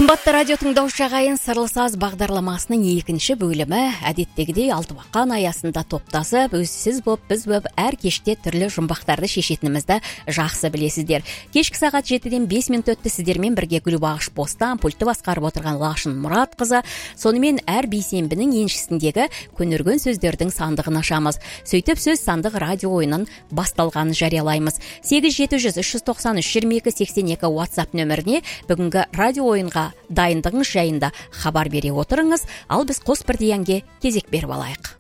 Қымбатты радио тыңдаушы ағайын, Сырлы саз бағдарламасының екінші бөлімі әдеттегідей Алтыбақан аясында топтасып, сіз боп, біз боп әр кеште түрлі жұмбақтарды шешетінімізді жақсы білесіздер. Кешкі сағат 7-ден 5 минут өтті, сіздермен бірге Гүлбағыш Бостан, пультті басқарып отырған Лашын Мұратқызы, сонымен әр бейсенбінің еншісіндегі көнерген сөздердің сандығын ашамыз. Сөйтіп сөз сандық радио ойынын басталғанын жариялаймыз. 8700-393-22-82 WhatsApp нөміріне бүгінгі радио ойынға дайындығыңыз жайында хабар бере отырыңыз, ал біз қос бірдей әнге кезек беріп алайық.